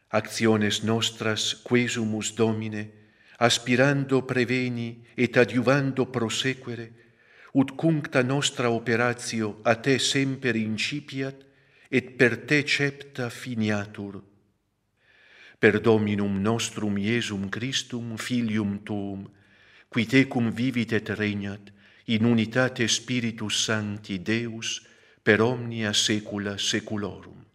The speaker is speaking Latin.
Actiones nostras quesumus, Domine, aspirando preveni et adiuvando prosequere, ut cuncta nostra operatio a te semper incipiat et per te cepta finiatur. Per Dominum nostrum Iesum Christum, Filium Tuum, qui tecum vivit et regnat, in unitate Spiritus Sancti Deus, per omnia saecula saeculorum.